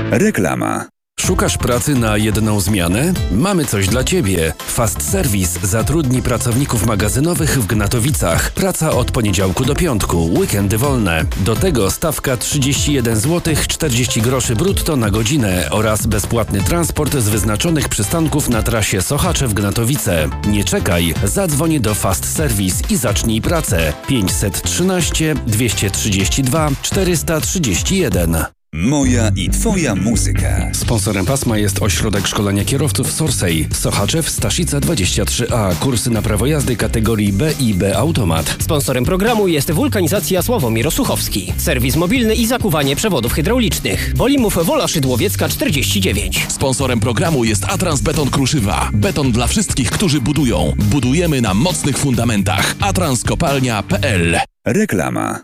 Reklama. Szukasz pracy na jedną zmianę? Mamy coś dla Ciebie. Fast Service zatrudni pracowników magazynowych w Gnatowicach. Praca od poniedziałku do piątku, weekendy wolne. Do tego stawka 31 zł 40 groszy brutto na godzinę oraz bezpłatny transport z wyznaczonych przystanków na trasie Sochaczew-Gnatowice. Nie czekaj, zadzwoń do Fast Service i zacznij pracę. 513 232 431. Moja i Twoja muzyka. Sponsorem pasma jest Ośrodek Szkolenia Kierowców Sorsej. Sochaczew, Staszica 23A. Kursy na prawo jazdy kategorii B i B Automat. Sponsorem programu jest Wulkanizacja Sławomir Osuchowski. Serwis mobilny i zakuwanie przewodów hydraulicznych. Bolimów Wola Szydłowiecka 49. Sponsorem programu jest Atrans Beton Kruszywa. Beton dla wszystkich, którzy budują. Budujemy na mocnych fundamentach. atranskopalnia.pl. Reklama.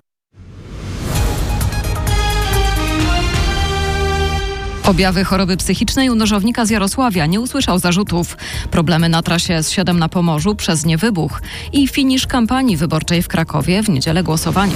Objawy choroby psychicznej u nożownika z Jarosławia, nie usłyszał zarzutów. Problemy na trasie S7 na Pomorzu przez niewybuch i finisz kampanii wyborczej w Krakowie, w niedzielę głosowanie.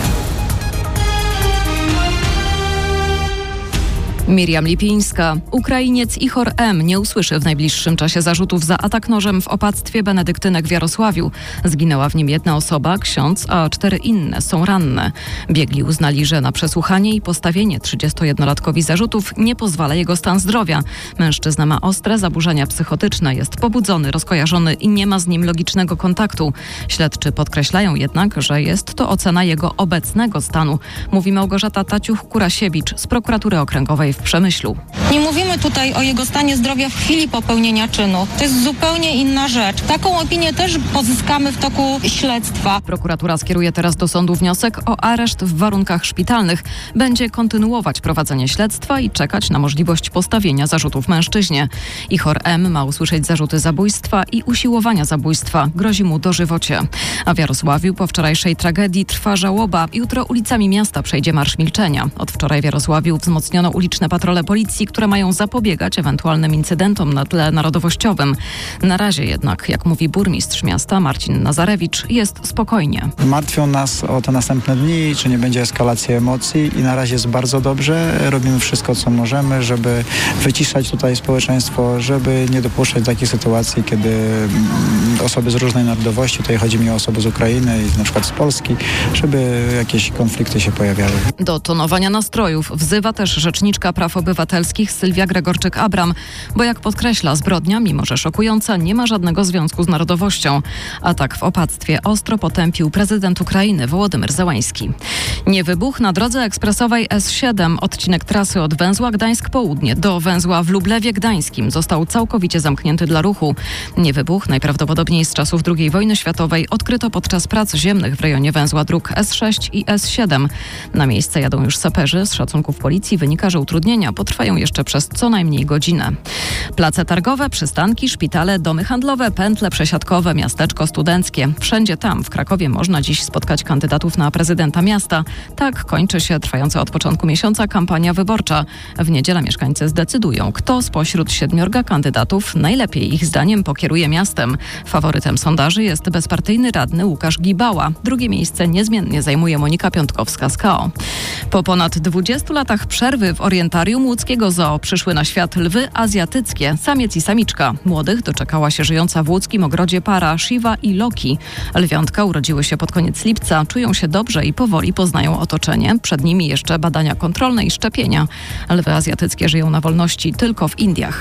Miriam Lipińska. Ukrainiec Ichor M. nie usłyszy w najbliższym czasie zarzutów za atak nożem w opactwie benedyktynek w Jarosławiu. Zginęła w nim jedna osoba, ksiądz, a 4 inne są ranne. Biegli uznali, że na przesłuchanie i postawienie 31-latkowi zarzutów nie pozwala jego stan zdrowia. Mężczyzna ma ostre zaburzenia psychotyczne, jest pobudzony, rozkojarzony i nie ma z nim logicznego kontaktu. Śledczy podkreślają jednak, że jest to ocena jego obecnego stanu, mówi Małgorzata Taciuch-Kurasiewicz z Prokuratury Okręgowej w Przemyślu. Nie mówimy tutaj o jego stanie zdrowia w chwili popełnienia czynu. To jest zupełnie inna rzecz. Taką opinię też pozyskamy w toku śledztwa. Prokuratura skieruje teraz do sądu wniosek o areszt w warunkach szpitalnych. Będzie kontynuować prowadzenie śledztwa i czekać na możliwość postawienia zarzutów mężczyźnie. Ichor M. ma usłyszeć zarzuty zabójstwa i usiłowania zabójstwa. Grozi mu dożywocie. A w Jarosławiu po wczorajszej tragedii trwa żałoba. Jutro ulicami miasta przejdzie Marsz Milczenia. Od wczoraj w Jarosławiu wzmocniono uliczne patrole policji, które mają zapobiegać ewentualnym incydentom na tle narodowościowym. Na razie jednak, jak mówi burmistrz miasta Marcin Nazarewicz, jest spokojnie. Martwią nas o te następne dni, czy nie będzie eskalacji emocji i na razie jest bardzo dobrze. Robimy wszystko, co możemy, żeby wyciszać tutaj społeczeństwo, żeby nie dopuszczać takich sytuacji, kiedy osoby z różnej narodowości, tutaj chodzi mi o osoby z Ukrainy i na przykład z Polski, żeby jakieś konflikty się pojawiały. Do tonowania nastrojów wzywa też rzeczniczka praw obywatelskich Sylwia Gregorczyk-Abram, bo jak podkreśla, zbrodnia, mimo że szokująca, nie ma żadnego związku z narodowością. Atak w opactwie ostro potępił prezydent Ukrainy Wołodymyr Zełański. Niewybuch na drodze ekspresowej S7, odcinek trasy od węzła Gdańsk-Południe do węzła w Lublewie Gdańskim został całkowicie zamknięty dla ruchu. Niewybuch, najprawdopodobniej z czasów II wojny światowej, odkryto podczas prac ziemnych w rejonie węzła dróg S6 i S7. Na miejsce jadą już saperzy. Z szacunków policji wynika, że utrudnienia potrwają jeszcze przez co najmniej godzinę. Place targowe, przystanki, szpitale, domy handlowe, pętle przesiadkowe, miasteczko studenckie. Wszędzie tam w Krakowie można dziś spotkać kandydatów na prezydenta miasta. Tak kończy się trwająca od początku miesiąca kampania wyborcza. W niedzielę mieszkańcy zdecydują, kto spośród 7 kandydatów najlepiej ich zdaniem pokieruje miastem. Faworytem sondaży jest bezpartyjny radny Łukasz Gibała. Drugie miejsce niezmiennie zajmuje Monika Piątkowska z KO. Po ponad 20 latach przerwy w orientarium łódzkiego zoo przyszły na świat lwy azjatyckie, samiec i samiczka. Młodych doczekała się żyjąca w łódzkim ogrodzie para Shiva i Loki. Lwiątka urodziły się pod koniec lipca, czują się dobrze i powoli poznają otoczenie. Przed nimi jeszcze badania kontrolne i szczepienia. Lwy azjatyckie żyją na wolności tylko w Indiach.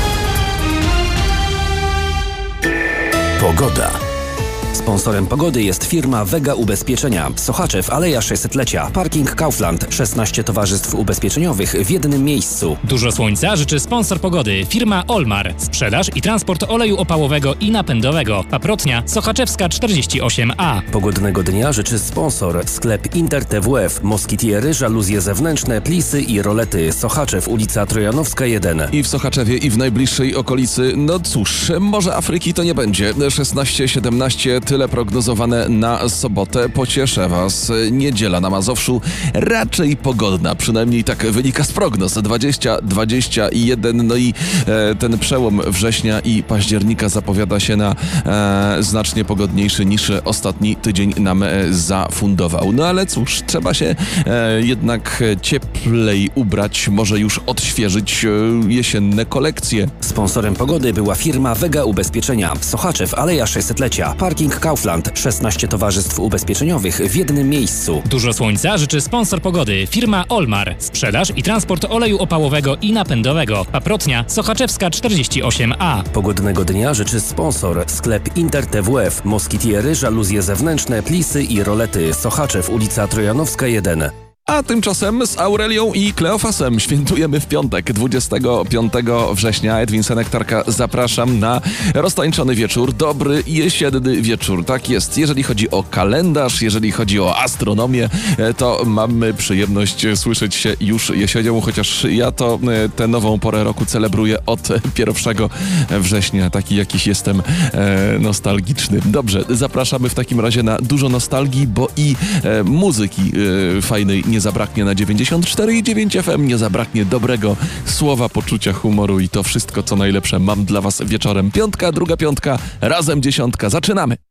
Pogoda. Sponsorem pogody jest firma Vega Ubezpieczenia. Sochaczew, Aleja 600-lecia. Parking Kaufland. 16 towarzystw ubezpieczeniowych w jednym miejscu. Dużo słońca życzy sponsor pogody. Firma Olmar. Sprzedaż i transport oleju opałowego i napędowego. Paprotnia Sochaczewska 48A. Pogodnego dnia życzy sponsor. Sklep Inter TWF. Moskitiery, żaluzje zewnętrzne, plisy i rolety. Sochaczew, ulica Trojanowska 1. I w Sochaczewie i w najbliższej okolicy, no cóż, może Afryki to nie będzie. 16-17 tyle tyle prognozowane na sobotę. Pocieszę Was. Niedziela na Mazowszu raczej pogodna, przynajmniej tak wynika z prognoz. 20, 21, no i ten przełom września i października zapowiada się na znacznie pogodniejszy niż ostatni tydzień nam zafundował. No ale cóż, trzeba się jednak cieplej ubrać, może już odświeżyć jesienne kolekcje. Sponsorem pogody była firma Vega Ubezpieczenia. Sochaczew, Aleja 600-lecia. Parking Kaufland. 16 towarzystw ubezpieczeniowych w jednym miejscu. Dużo słońca życzy sponsor pogody. Firma Olmar. Sprzedaż i transport oleju opałowego i napędowego. Paprotnia Sochaczewska 48A. Pogodnego dnia życzy sponsor. Sklep Inter TWF. Moskitiery, żaluzje zewnętrzne, plisy i rolety. Sochaczew, ulica Trojanowska 1. A tymczasem z Aurelią i Kleofasem świętujemy w piątek, 25 września. Edwin Senektarka, zapraszam na roztańczony wieczór, dobry jesienny wieczór. Tak jest, jeżeli chodzi o kalendarz, jeżeli chodzi o astronomię, to mamy przyjemność słyszeć się już jesienią, chociaż ja to tę nową porę roku celebruję od 1 września. Taki jakiś jestem nostalgiczny. Dobrze, zapraszamy w takim razie na dużo nostalgii, bo i muzyki fajnej nie zabraknie na 94,9 FM, nie zabraknie dobrego słowa, poczucia humoru i to wszystko, co najlepsze mam dla Was wieczorem. Piątka, druga piątka, razem dziesiątka. Zaczynamy!